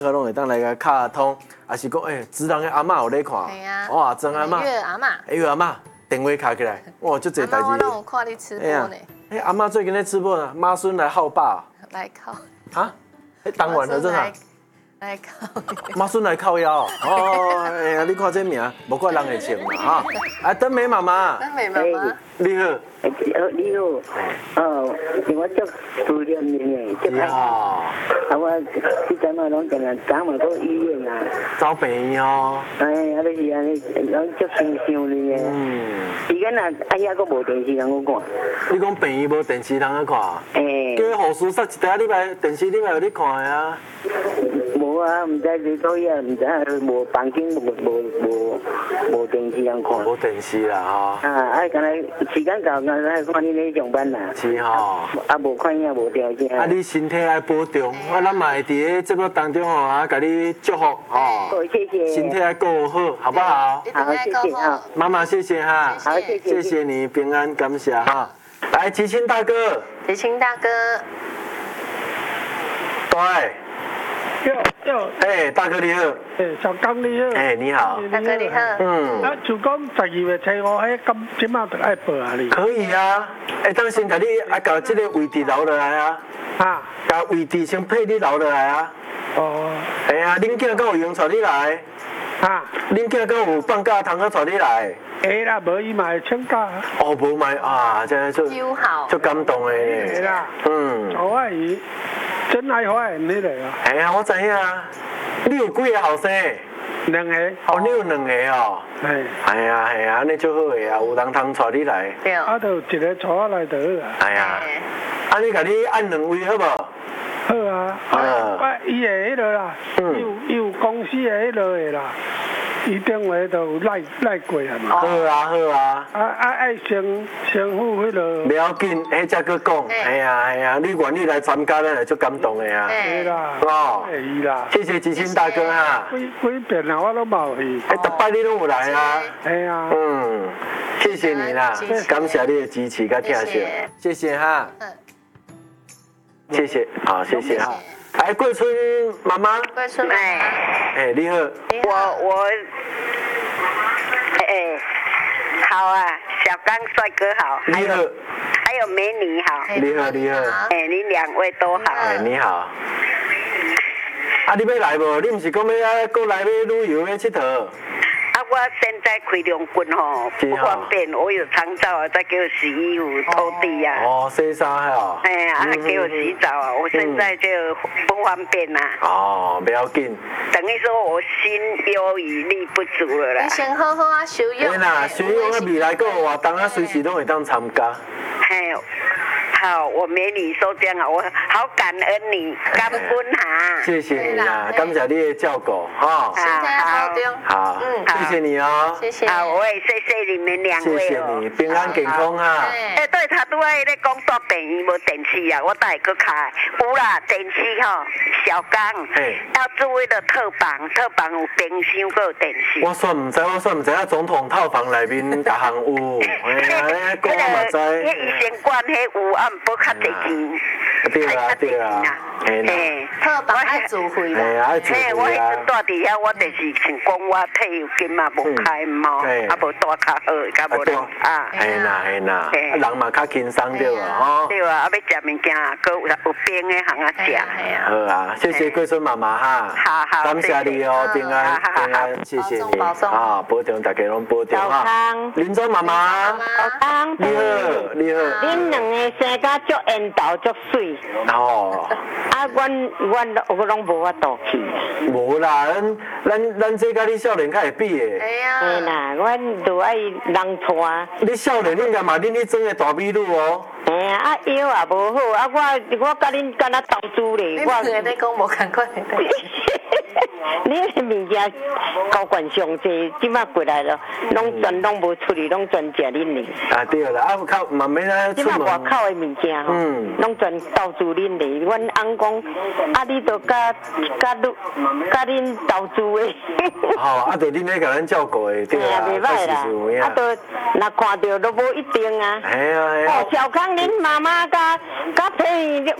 可拢会当来个卡通，还是讲职人的阿嬷有咧看，哇，真阿嬷，月阿嬷电话卡起来，哇，足侪代志。 我拢有看你吃播呢。 阿嬷最近咧吃播呢，妈孙来好爸。 来靠。 啊？当晚的真啊？ 来靠。 妈孙来靠腰哦，哎呀，你看这名，无怪人会穿嘛哈。啊，登美妈妈。 登美妈妈。 你好。 你好，我足思念你呢，足爱。我这阵嘛拢定定早嘛到医院啊。 找病哦。 就是安尼，拢足想你呢。时间啊，遐佫无电视通我看。 你讲病医无电视通去看？叫护士塞一台礼拜电视，你嘛有咧看的啊？ 无啊，唔知你到遐，唔知无房间无电视通看。 无电视啦吼。 刚才时间到，刚才看你咧上班啦。 是吼。 无看影，无条件。 你身体爱保重，咱嘛会伫咧节目当中吼，甲你祝福吼。 谢谢。 身体爱顾好，好不好？ 好，谢谢哈。 妈妈，谢谢哈。 好，谢谢。 谢谢你平安，感谢哈。来，吉清大哥。 吉清大哥。 对。大哥你好。 小刚你好。 你好。 大哥你好。 就讲12月7号，即马就爱报啊你。 可以啊，当先甲你甲这个位置留落来啊。甲位置先配你留落来啊。恁囝敢有用带你来？恁囝敢有放假通好带你来？ 会啦，无伊嘛会请假。 无买啊，真系友好。 足感动的。 会啦。我爱伊。真爱花园迄个啊！ 我知影啊。你有几个后生 ？2个。 你有2个哦。系啊，安尼足好个啊，有人通带你来。 对。 就一个带我来就好啊。 你甲你按2位好无？ 好啊。伊的迄个啦，伊有公司的迄个的啦。伊电话都赖过啊嘛。 好啊。 爱先付迄个。 不要紧，才搁讲。你愿意来参加，咱就足感动的啊。 对啦。会伊啦。 谢谢吉清大哥哈。 几遍啊，我都冇去。 逐摆你拢有来啊。 系啊。 谢谢你啦，感谢你的支持甲听谢，谢谢哈。谢谢，好，谢谢哈。桂春妈妈。 桂春妈妈。 你好。 我好啊，小刚帅哥好。 你好。 还有美女好。 你好。 你2位都好。 你好。你要来无？你唔是讲要过来要旅游要佚佗？ 我现在开两棍吼，不方便，我有长照啊，再给我洗衣服、拖地啊。 洗衫哦。 给我洗澡啊，我现在就不方便啦。 不要紧。 等于说我心有余力不足了啦。 你先好好啊休养。 休养未来个活动啊，随时都会当参加。 好，我美女说这样啊，我好感恩你，感恩哈。 谢谢你啦，感谢你的照顾哈。好，谢谢你哦。 谢谢。 好，我也谢谢你们2位哦。 谢谢你，平安健康哈。 对，他都在咧讲大病院无电视啊，我带去开。有啦，电视吼，小刚。要注意的特房有冰箱，阁有电视。 我算唔知啊，总统套房内面逐项有。讲我嘛知。 迄医生馆迄有啊。无较侪钱， 对啊， 特房爱自费啦。 爱自费啊。 我迄阵住伫遐，我就是像讲我退休金嘛无开嘛，无住较好，较无人系啦，人嘛较轻松对啊，吼。 对啊，要食物件，搁有冰的行啊食。 好啊，谢谢桂春妈妈哈。 好， 感谢你哦，平安，谢谢你啊，保重，大家拢保重哈。林庄妈妈。 小康。 你好。 恁2个生甲足缘投足水。我拢无法度去。 无啦，咱这甲你少年较会比的。 嘿啦，阮就爱人带。 你少年，恁干嘛？恁去装个大美女哦。 腰也无好，我甲恁敢若投资咧。 我你咧讲无共款。 你的物件高管上济，即马过来了，拢无出去，拢全食恁的。 对啦，靠慢慢啊即马外口的物件吼，拢全投资恁的。阮翁讲，你都甲恁投资的。 就恁咧甲咱照顾的，对啦， 袂歹啦。都若看到都无一定啊。 系啊。 小康，恁妈妈甲配